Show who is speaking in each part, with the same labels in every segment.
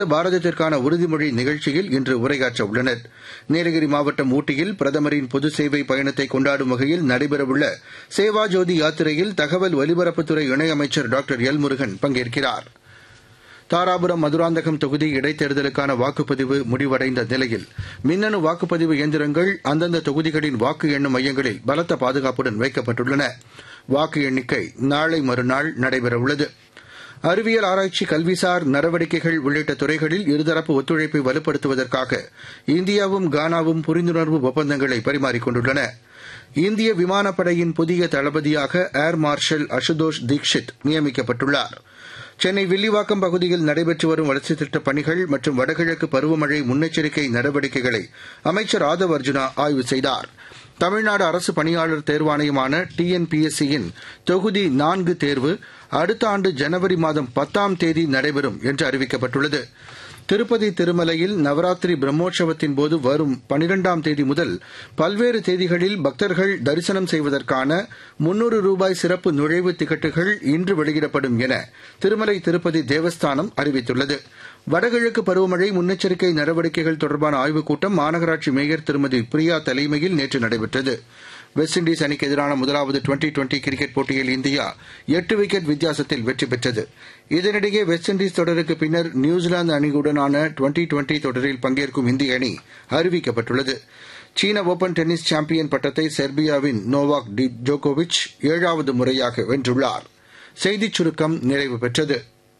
Speaker 1: பாரதத்திற்கான உறுதிமொழி நிகழ்ச்சியில் இன்று உரையாற்ற உள்ளனர். நீலகிரி மாவட்டம் ஊட்டியில் பிரதமரின் பொது சேவை பயணத்தை கொண்டாடும் வகையில் நடைபெறவுள்ள சேவா ஜோதி யாத்திரையில் தகவல் ஒலிபரப்புத்துறை இணையமைச்சர் டாக்டர் எல் முருகன் பங்கேற்கிறார். தாராபுரம் மதுராந்தகம் தொகுதி இடைத்தேர்தலுக்கான வாக்குப்பதிவு முடிவடைந்த நிலையில் மின்னணு வாக்குப்பதிவு இயந்திரங்கள் அந்தந்த தொகுதிகளின் வாக்கு எண்ணும் மையங்களில் பலத்த பாதுகாப்புடன் வைக்கப்பட்டுள்ளன. வாக்கு எண்ணிக்கை நாளை மறுநாள் நடைபெறவுள்ளது. அறிவியல் ஆராய்ச்சி, கல்விசார் நடவடிக்கைகள் உள்ளிட்ட துறைகளில் இருதரப்பு ஒத்துழைப்பை வலுப்படுத்துவதற்காக இந்தியாவும் கானாவும் புரிந்துணர்வு ஒப்பந்தங்களை பரிமாறிக் கொண்டுள்ளன. இந்திய விமானப்படையின் புதிய தளபதியாக ஏர் மார்ஷல் அசுதோஷ் தீக்ஷித் நியமிக்கப்பட்டுள்ளார். சென்னை வில்லிவாக்கம் பகுதியில் நடைபெற்று வரும் வளர்ச்சித் திட்டப் பணிகள் மற்றும் வடகிழக்கு பருவமழை முன்னெச்சரிக்கை நடவடிக்கைகளை அமைச்சர் ஆதவ் அர்ஜுனா ஆய்வு செய்தார். தமிழ்நாடு அரசு பணியாளர் தேர்வாணையமான டிஎன்பிஎஸ்சியின் தொகுதி 4 தேர்வு அடுத்த ஆண்டு ஜனவரி மாதம் 10ஆம் தேதி நடைபெறும் என்று அறிவிக்கப்பட்டுள்ளது. திருப்பதி திருமலையில் நவராத்திரி பிரம்மோற்சவத்தின் போது வரும் 12ஆம் தேதி முதல் பல்வேறு தேதிகளில் பக்தர்கள் தரிசனம் செய்வதற்கான ₹300 சிறப்பு நுழைவுத் டிக்கெட்டுகள் இன்று வெளியிடப்படும் என திருமலை திருப்பதி தேவஸ்தானம் அறிவித்துள்ளது. வடகிழக்கு பருவமழை முன்னெச்சரிக்கை நடவடிக்கைகள் தொடர்பான ஆய்வுக் கூட்டம் மாநகராட்சி மேயர் திருமதி பிரியா தலைமையில் நேற்று நடைபெற்றது. வெஸ்ட் இண்டீஸ் அணிக்கு எதிரான முதலாவது டுவெண்டி கிரிக்கெட் போட்டியில் இந்தியா 8 விக்கெட் வித்தியாசத்தில் வெற்றி பெற்றது. இதனிடையே வெஸ்ட் இண்டீஸ் தொடருக்கு பின்னர் நியூசிலாந்து அணியுடனான டுவெண்டி தொடரில் பங்கேற்கும் இந்திய அணி அறிவிக்கப்பட்டுள்ளது. சீன ஓபன் டென்னிஸ் சாம்பியன் பட்டத்தை செர்பியாவின் நோவாக் ஜோகோவிச் 7வது முறையாக வென்றுள்ளார். செய்திச் சுருக்கம் நிறைவு பெற்றது.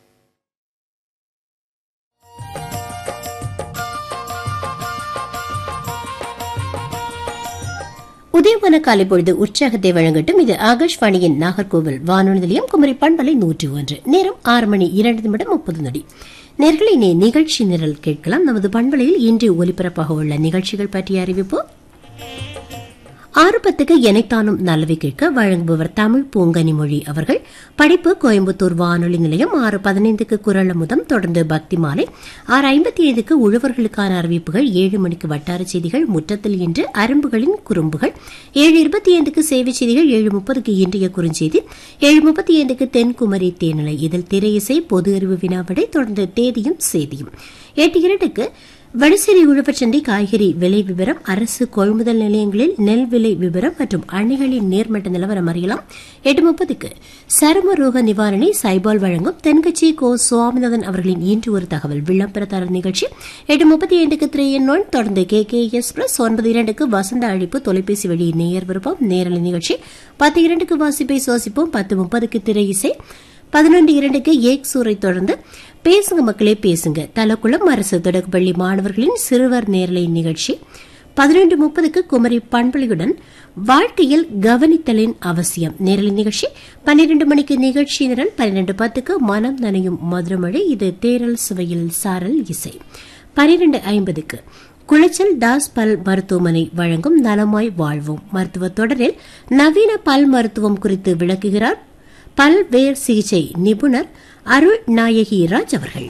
Speaker 2: உதயமான காலை பொழுது உற்சாகத்தை வழங்கட்டும். இது ஆகாஷ்வாணியின் நாகர்கோவில் வானொலி நிலையம், குமரி பண்பலை 101. நேரம் 6:02:30. நேர்களை நிகழ்ச்சி நிரல் கேட்கலாம். நமது பண்பலையில் இன்று ஒலிபரப்பாக உள்ள நிகழ்ச்சிகள் பற்றிய அறிவிப்பு. 6:10 எனைத்தானும் நல்லவை கேட்க வழங்குபவர் தமிழ் பூங்கனிமொழி அவர்கள். படைப்பு கோயம்புத்தூர் வானொலி நிலையம். 6:15 குரல் அமுதம், தொடர்ந்து பக்தி மாலை. 6:55 உழவர்களுக்கான அறிவிப்புகள். 7 மணிக்கு வட்டார செய்திகள், முற்றத்தில் இன்று அரும்புகளின் குறும்புகள். 7:25 சேவை செய்திகள். 7:30 இன்றைய குறுஞ்செய்தி. 7:35 தென்குமரி தேனிலை. இதில் திரையிசை, பொது அறிவு வினாவிடை, தொடர்ந்து தேதியும் செய்தியும். 8:02 வடசேரி உழவச்சந்தை காய்கறி விலை விவரம், அரசு கொள்முதல் நிலையங்களில் நெல் விலை விவரம் மற்றும் அணைகளின் நீர்மட்ட நிலவரம் அறியலாம். 8:30 சரும ரோக நிவாரணி சைபால் வழங்கும் தென்கட்சி கோ சுவாமிநாதன் அவர்களின் இன்று ஒரு தகவல் விளம்பரதாரர் நிகழ்ச்சி. 8:35 3 தொடர்ந்து கே எக்ஸ்பிரஸ். 9:02 வசந்த அழைப்பு தொலைபேசி வழி நேயர் விருப்பம் நேரலை நிகழ்ச்சி. 10:02 வாசிப்பை சுவாசிப்போம். 10:30 திரை இசை. 11:02 ஏக் சூரை தொடர்ந்து பேசுங்க மக்களே பேசுங்க, தலக்குளம் அரசு தொடக்கப்பள்ளி மாணவர்களின் சிறுவர் நேரலை நிகழ்ச்சி. 11:30 குமரி பண்பலையுடன் வாழ்க்கையில் கவனித்தலின் அவசியம் நேரலை நிகழ்ச்சி. 12 மணிக்கு நிகழ்ச்சி நிரல். 12:10 மனம் நனையும் மதுரமழை. இது தேரல் சுவையில் சாரல் இசை. 12:50 குளச்சல் தாஸ் பல் மருத்துவமனை வழங்கும் நலமாய் வாழ்வோம் மருத்துவ தொடரில் நவீன பல் மருத்துவம் குறித்து விளக்குகிறார் பல்வேறு சிகிச்சை நிபுணர் அருள் நாயகி ராஜ் அவர்கள்.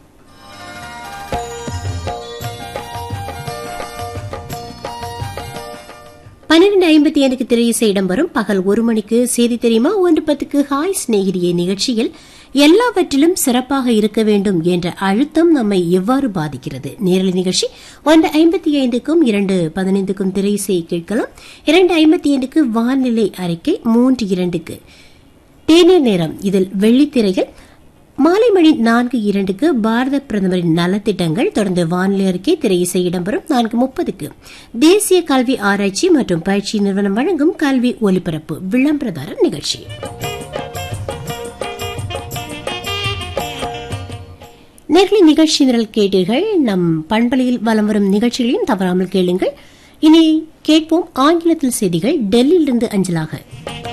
Speaker 2: பன்னிரண்டு 12:55 திரையிசை இடம்பெறும். பகல் 1 மணிக்கு செய்தி தெரியுமா. 1:10 ஹாய் சிநேகிரியை நிகழ்ச்சியில் எல்லாவற்றிலும் சிறப்பாக இருக்க வேண்டும் என்ற அழுத்தம் நம்மை எவ்வாறு பாதிக்கிறது நேரலை நிகழ்ச்சி. 1:55க்கும் 2:15க்கும் திரையிசை கேட்கலாம். 2:55க்கு வானிலை அறிக்கை. 3:02 தேநீர் நேரம். இதில் வெள்ளித்திரைகள். மாலை மணி 4:02 பாரத பிரதமரின் நலத்திட்டங்கள். தொடர்ந்து வானிலை அறிக்கை, திரையிசை இடம்பெறும். 4:30 தேசிய கல்வி ஆராய்ச்சி மற்றும் பயிற்சி நிறுவனம் வழங்கும் கல்வி ஒலிபரப்பு விளம்பரதாரர் நிகழ்ச்சி. நேர்களை நிகழ்ச்சி நிரல் கேட்டீர்கள். நம் பண்பலையில் வலம் வரும் நிகழ்ச்சிகளையும் தவறாமல் கேளுங்கள். இனி கேட்போம் ஆங்கிலத்தில் செய்திகள் டெல்லியிலிருந்து அஞ்சலாக.